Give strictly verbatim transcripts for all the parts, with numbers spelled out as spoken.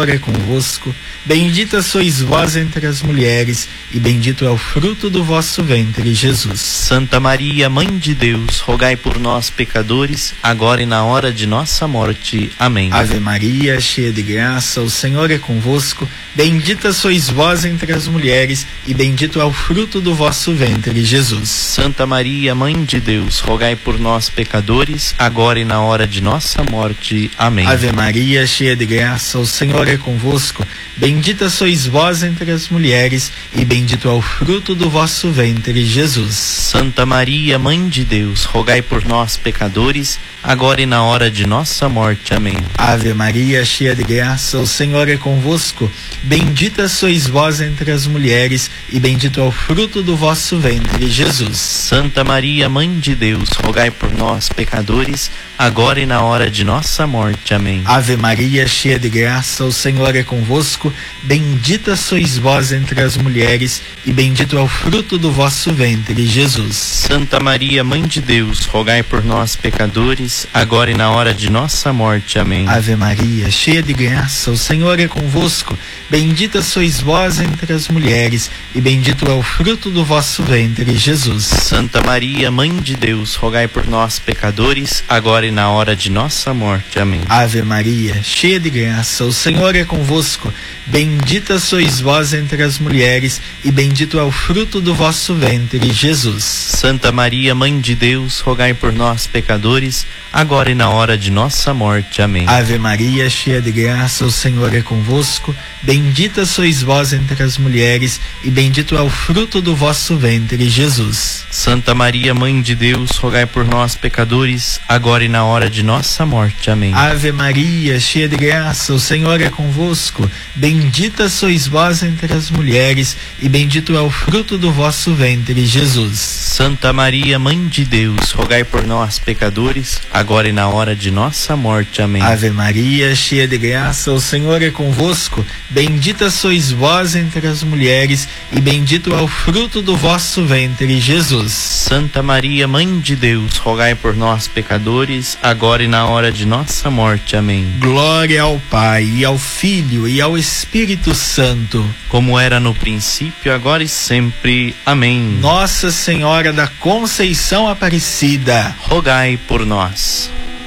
é convosco, bendita sois vós entre as mulheres, e bendito é o fruto do vosso ventre, Jesus. Santa Maria, Mãe de Deus, rogai por nós, pecadores, agora e na hora de nossa morte. Amém. Ave Maria, cheia de graça, o Senhor é convosco, bendita sois vós entre as mulheres, e bendito é o fruto do vosso ventre, Jesus. Santa Maria, Mãe de Deus, rogai por nós, pecadores, agora e na hora de nossa morte. Amém. Ave Maria, cheia de graça, o Senhor é convosco, bendita sois vós entre as mulheres, e bendito é o fruto do vosso ventre, Jesus. Santa Maria, Mãe de Deus, rogai por nós, pecadores, agora e na hora de nossa morte. Amém. Ave Maria, cheia de graça, o Senhor é convosco, bendita sois vós entre as mulheres, e bendito é o fruto do vosso ventre, Jesus. Santa Maria, Mãe de Deus, rogai por nós, pecadores, agora e na hora de nossa morte. Amém. Ave Maria, cheia de graça, o Senhor é convosco, bendita sois vós entre as mulheres, e bendito é o fruto do vosso ventre, Jesus. Santa Maria, Mãe de Deus, rogai por nós, pecadores, agora e na hora de nossa morte. Amém. Ave Maria, cheia de graça, o Senhor é convosco, bendita sois vós entre as mulheres, e bendito é o fruto do vosso ventre, Jesus. Santa Maria, Mãe de Deus, rogai por nós, pecadores, agora e na hora de nossa morte. Amém. Ave Maria, cheia de graça, o Senhor é convosco, bendita sois vós entre as mulheres, e bendito é o fruto do vosso ventre, Jesus. Santa Maria, Mãe de Deus, rogai por nós, pecadores, agora e na hora de nossa morte. Amém. Ave Maria, cheia de graça, o Senhor é convosco, bendita sois vós entre as mulheres, e bendito é o fruto do vosso ventre, Jesus. Santa Maria, Mãe de Deus, rogai por nós, pecadores, agora e na hora de nossa morte. Amém. Ave Maria, cheia de graça, o Senhor é convosco, bendita sois vós entre as mulheres, e bendito é o fruto do vosso ventre, Jesus. Santa Maria, Mãe de Deus, rogai por nós, pecadores, agora e na hora de nossa morte. Amém. Ave Maria, cheia de graça, o Senhor é convosco, bendita sois vós entre as mulheres, e bendito é o fruto do vosso ventre, Jesus. Santa Maria, Mãe de Deus, rogai por nós, pecadores, agora e na hora de nossa morte. Amém. Glória ao Pai, e ao Filho, e ao Espírito Santo, como era no princípio, agora e sempre. Amém. Nossa Senhora da Conceição Aparecida, rogai por nós.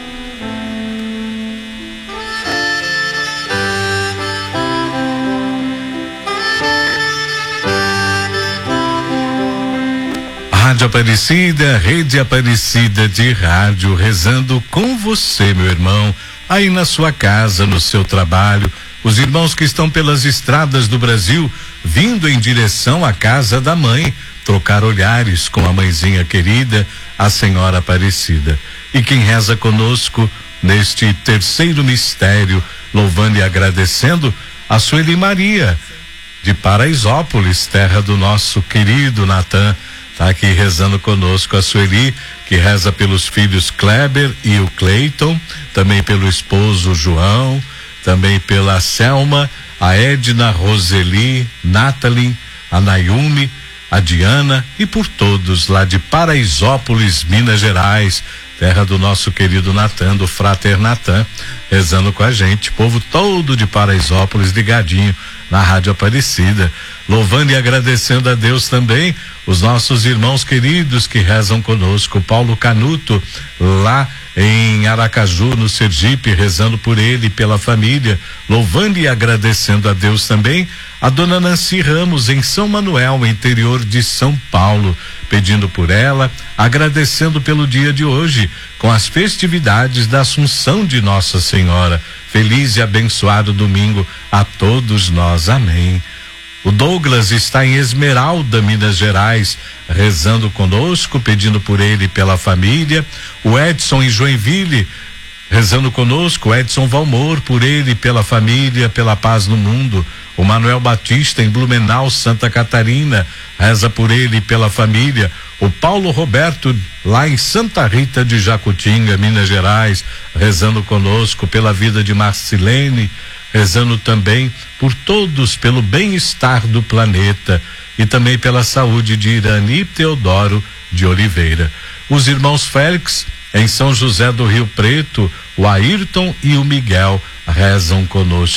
Rádio Aparecida, Rede Aparecida de Rádio, rezando com você, meu irmão, aí na sua casa, no seu trabalho, os irmãos que estão pelas estradas do Brasil, vindo em direção à casa da mãe, trocar olhares com a mãezinha querida, a Senhora Aparecida. E quem reza conosco neste terceiro mistério, louvando e agradecendo, a Sueli Maria, de Paraisópolis, terra do nosso querido Natan. Tá aqui rezando conosco a Sueli, que reza pelos filhos Kleber e o Cleiton, também pelo esposo João, também pela Selma, a Edna, Roseli, Nathalie, a Nayumi, a Diana e por todos lá de Paraisópolis, Minas Gerais, terra do nosso querido Natan, do Frater Natan, rezando com a gente, povo todo de Paraisópolis ligadinho na Rádio Aparecida, louvando e agradecendo a Deus também os nossos irmãos queridos que rezam conosco, Paulo Canuto, lá em Aracaju, no Sergipe, rezando por ele e pela família, louvando e agradecendo a Deus também, a dona Nancy Ramos, em São Manuel, interior de São Paulo, pedindo por ela, agradecendo pelo dia de hoje, com as festividades da Assunção de Nossa Senhora. Feliz e abençoado domingo a todos nós. Amém. O Douglas está em Esmeralda, Minas Gerais, rezando conosco, pedindo por ele e pela família. O Edson em Joinville, rezando conosco. O Edson Valmor, por ele e pela família, pela paz no mundo. O Manuel Batista em Blumenau, Santa Catarina, reza por ele e pela família. O Paulo Roberto, lá em Santa Rita de Jacutinga, Minas Gerais, rezando conosco pela vida de Marcilene, rezando também por todos, pelo bem-estar do planeta e também pela saúde de Irani Teodoro de Oliveira. Os irmãos Félix, em São José do Rio Preto, o Ayrton e o Miguel rezam conosco.